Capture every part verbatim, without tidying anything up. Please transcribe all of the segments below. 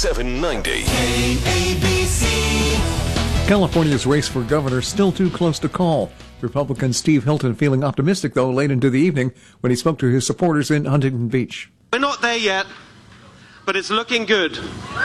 seven ninety. K A B C. California's race for governor still too close to call. Republican Steve Hilton feeling optimistic, though, late into the evening when he spoke to his supporters in Huntington Beach. We're not there yet, but it's looking good.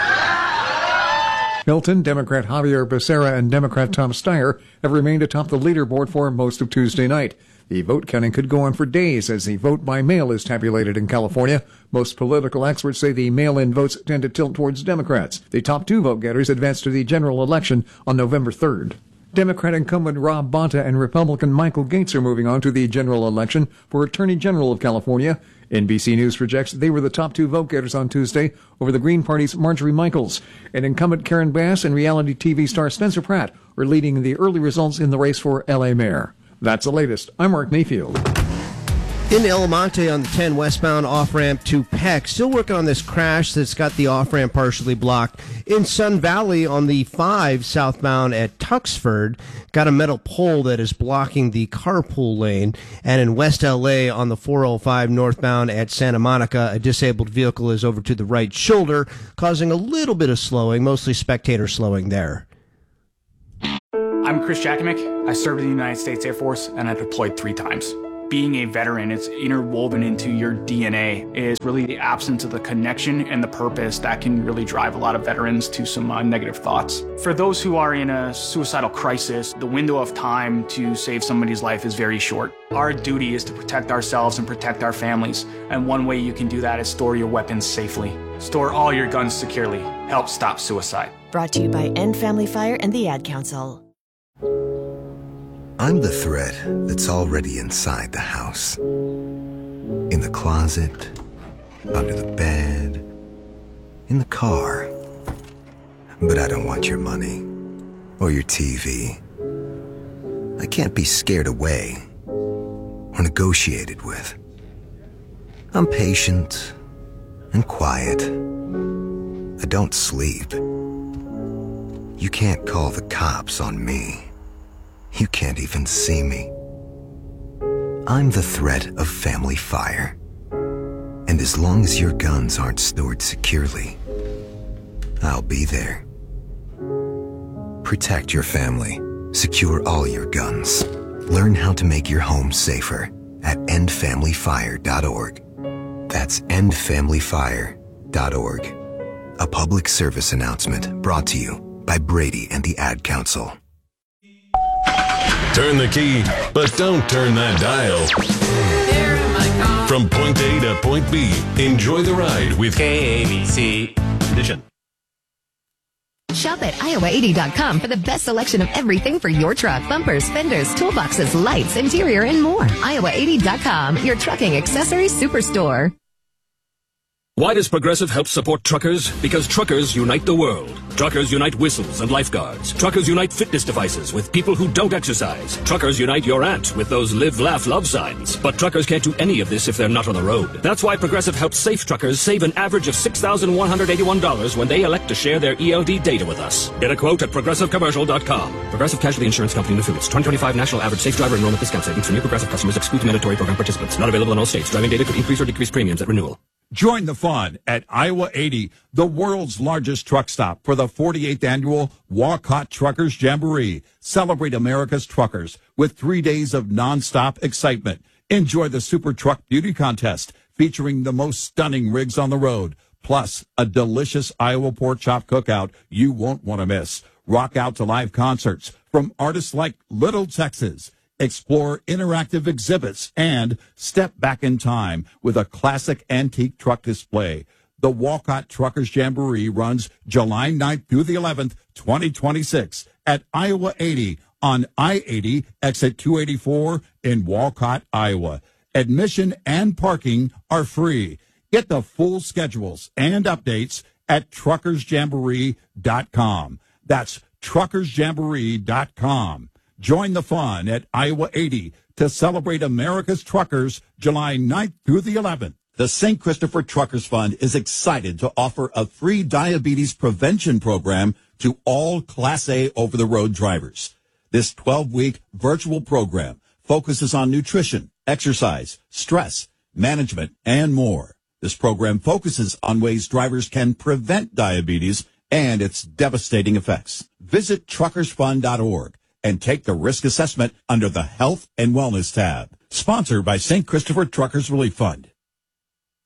Hilton, Democrat Javier Becerra, and Democrat Tom Steyer have remained atop the leaderboard for most of Tuesday night. The vote counting could go on for days as the vote by mail is tabulated in California. Most political experts say the mail-in votes tend to tilt towards Democrats. The top two vote-getters advance to the general election on November third. Democrat incumbent Rob Bonta and Republican Michael Gates are moving on to the general election for Attorney General of California. N B C News projects they were the top two vote-getters on Tuesday over the Green Party's Marjorie Michaels. And incumbent Karen Bass and reality T V star Spencer Pratt are leading the early results in the race for L A mayor. That's the latest. I'm Mark Mayfield. In El Monte on the ten westbound off-ramp to Peck, still working on this crash that's got the off-ramp partially blocked. In Sun Valley on the five southbound at Tuxford, got a metal pole that is blocking the carpool lane. And in West L A on the four oh five northbound at Santa Monica, a disabled vehicle is over to the right shoulder, causing a little bit of slowing, mostly spectator slowing there. I'm Chris Jakimick. I served in the United States Air Force, and I deployed three times. Being a veteran, it's interwoven into your D N A, is really the absence of the connection and the purpose that can really drive a lot of veterans to some uh, negative thoughts. For those who are in a suicidal crisis, the window of time to save somebody's life is very short. Our duty is to protect ourselves and protect our families, and one way you can do that is store your weapons safely. Store all your guns securely. Help stop suicide. Brought to you by End Family Fire and the Ad Council. I'm the threat that's already inside the house. In the closet, under the bed, in the car. But I don't want your money or your T V. I can't be scared away or negotiated with. I'm patient and quiet. I don't sleep. You can't call the cops on me. You can't even see me. I'm the threat of family fire. And as long as your guns aren't stored securely, I'll be there. Protect your family. Secure all your guns. Learn how to make your home safer at end family fire dot org. That's end family fire dot org. A public service announcement brought to you by Brady and the Ad Council. Turn the key, but don't turn that dial. From point A to point B, enjoy the ride with K A B C Edition. Shop at Iowa eighty dot com for the best selection of everything for your truck. Bumpers, fenders, toolboxes, lights, interior, and more. Iowa eighty dot com, your trucking accessories superstore. Why does Progressive help support truckers? Because truckers unite the world. Truckers unite whistles and lifeguards. Truckers unite fitness devices with people who don't exercise. Truckers unite your aunt with those live, laugh, love signs. But truckers can't do any of this if they're not on the road. That's why Progressive helps safe truckers save an average of six thousand one hundred eighty-one dollars when they elect to share their E L D data with us. Get a quote at progressive commercial dot com. Progressive Casualty Insurance Company and Affiliates. twenty twenty-five National Average Safe Driver Enrollment Discount Savings for new Progressive customers excludes mandatory program participants. Not available in all states. Driving data could increase or decrease premiums at renewal. Join the fun at Iowa eighty, the world's largest truck stop, for the forty-eighth annual Walcott Truckers Jamboree. Celebrate America's truckers with three days of nonstop excitement. Enjoy the Super Truck Beauty Contest featuring the most stunning rigs on the road, plus a delicious Iowa pork chop cookout you won't want to miss. Rock out to live concerts from artists like Little Texas. Explore interactive exhibits and step back in time with a classic antique truck display. The Walcott Truckers Jamboree runs July ninth through the eleventh, twenty twenty-six at Iowa eighty on I eighty, exit two eighty-four in Walcott, Iowa. Admission and parking are free. Get the full schedules and updates at truckers jamboree dot com. That's truckers jamboree dot com. Join the fun at Iowa eighty to celebrate America's truckers July ninth through the eleventh. The Saint Christopher Truckers Fund is excited to offer a free diabetes prevention program to all Class A over-the-road drivers. This twelve-week virtual program focuses on nutrition, exercise, stress, management, and more. This program focuses on ways drivers can prevent diabetes and its devastating effects. Visit truckers fund dot org and take the risk assessment under the Health and Wellness tab. Sponsored by Saint Christopher Truckers Relief Fund.